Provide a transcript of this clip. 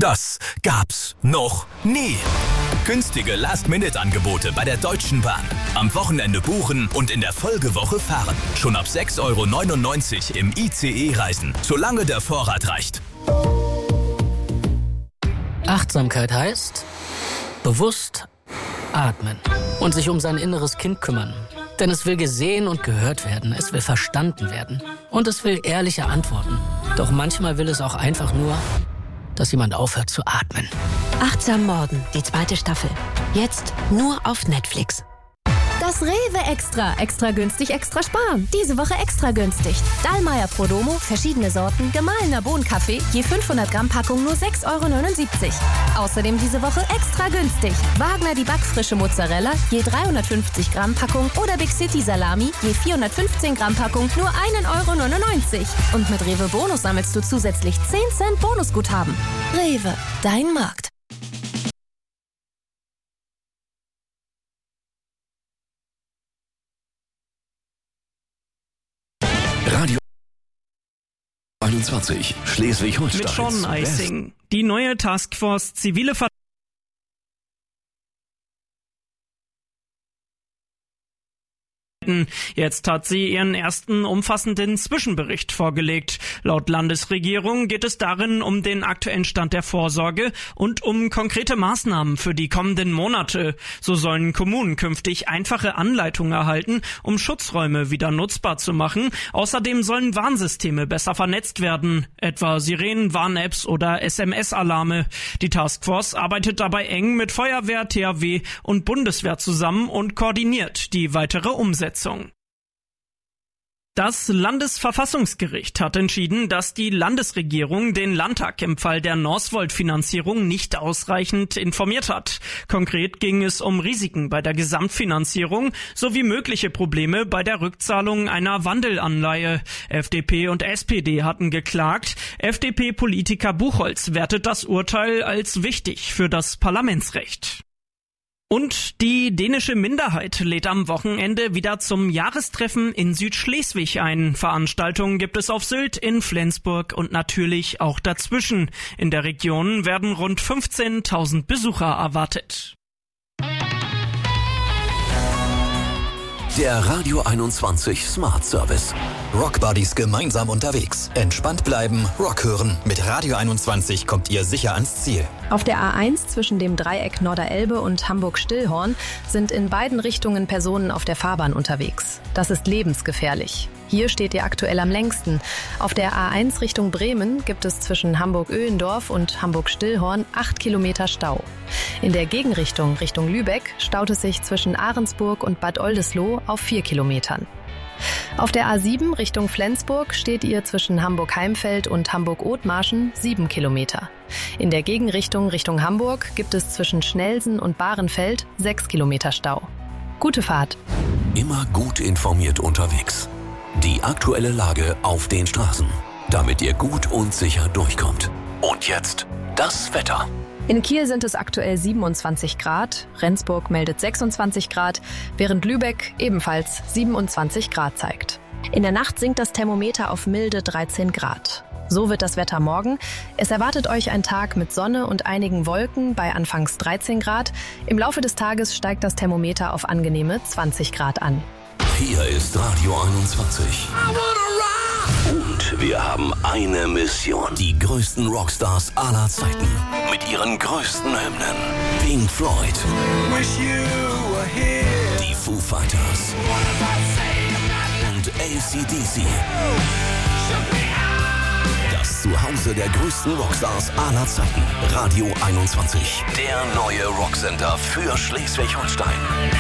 Das gab's noch nie. Günstige Last-Minute-Angebote bei der Deutschen Bahn. Am Wochenende buchen und in der Folgewoche fahren. Schon ab 6,99 € im ICE reisen, solange der Vorrat reicht. Achtsamkeit heißt bewusst atmen und sich um sein inneres Kind kümmern. Denn es will gesehen und gehört werden, es will verstanden werden und es will ehrliche Antworten. Doch manchmal will es auch einfach nur, dass jemand aufhört zu atmen. Achtsam Morden, die 2. Staffel. Jetzt nur auf Netflix. Das Rewe Extra. Extra günstig, extra sparen. Diese Woche extra günstig. Dallmayr Prodomo, verschiedene Sorten, gemahlener Bohnenkaffee, je 500 Gramm Packung nur 6,79 €. Außerdem diese Woche extra günstig. Wagner die backfrische Mozzarella, je 350 Gramm Packung oder Big City Salami, je 415 Gramm Packung nur 1,99 €. Und mit Rewe Bonus sammelst du zusätzlich 10 Cent Bonusguthaben. Rewe, dein Markt. Radio 21 Schleswig-Holstein. Mit Sean Eising. Die neue Taskforce Zivile Jetzt hat sie ihren ersten umfassenden Zwischenbericht vorgelegt. Laut Landesregierung geht es darin um den aktuellen Stand der Vorsorge und um konkrete Maßnahmen für die kommenden Monate. So sollen Kommunen künftig einfache Anleitungen erhalten, um Schutzräume wieder nutzbar zu machen. Außerdem sollen Warnsysteme besser vernetzt werden, etwa Sirenen, Warn-Apps oder SMS-Alarme. Die Taskforce arbeitet dabei eng mit Feuerwehr, THW und Bundeswehr zusammen und koordiniert die weitere Umsetzung. Das Landesverfassungsgericht hat entschieden, dass die Landesregierung den Landtag im Fall der Northvolt-Finanzierung nicht ausreichend informiert hat. Konkret ging es um Risiken bei der Gesamtfinanzierung sowie mögliche Probleme bei der Rückzahlung einer Wandelanleihe. FDP und SPD hatten geklagt. FDP-Politiker Buchholz wertet das Urteil als wichtig für das Parlamentsrecht. Und die dänische Minderheit lädt am Wochenende wieder zum Jahrestreffen in Südschleswig ein. Veranstaltungen gibt es auf Sylt, in Flensburg und natürlich auch dazwischen. In der Region werden rund 15.000 Besucher erwartet. Der Radio 21 Smart Service. Rockbuddies gemeinsam unterwegs. Entspannt bleiben, Rock hören. Mit Radio 21 kommt ihr sicher ans Ziel. Auf der A1 zwischen dem Dreieck Norderelbe und Hamburg-Stillhorn sind in beiden Richtungen Personen auf der Fahrbahn unterwegs. Das ist lebensgefährlich. Hier steht ihr aktuell am längsten. Auf der A1 Richtung Bremen gibt es zwischen Hamburg-Öhendorf und Hamburg-Stillhorn 8 Kilometer Stau. In der Gegenrichtung Richtung Lübeck staut es sich zwischen Ahrensburg und Bad Oldesloe auf 4 Kilometern. Auf der A7 Richtung Flensburg steht ihr zwischen Hamburg-Heimfeld und Hamburg-Othmarschen 7 Kilometer. In der Gegenrichtung Richtung Hamburg gibt es zwischen Schnelsen und Bahrenfeld 6 Kilometer Stau. Gute Fahrt. Immer gut informiert unterwegs. Die aktuelle Lage auf den Straßen, damit ihr gut und sicher durchkommt. Und jetzt das Wetter. In Kiel sind es aktuell 27 Grad, Rendsburg meldet 26 Grad, während Lübeck ebenfalls 27 Grad zeigt. In der Nacht sinkt das Thermometer auf milde 13 Grad. So wird das Wetter morgen. Es erwartet euch ein Tag mit Sonne und einigen Wolken bei anfangs 13 Grad. Im Laufe des Tages steigt das Thermometer auf angenehme 20 Grad an. Hier ist Radio 21. Und wir haben eine Mission. Die größten Rockstars aller Zeiten. Mit ihren größten Hymnen. Pink Floyd. Die Foo Fighters. Und AC/DC. Das Zuhause der größten Rockstars aller Zeiten. Radio 21. Der neue Rocksender für Schleswig-Holstein.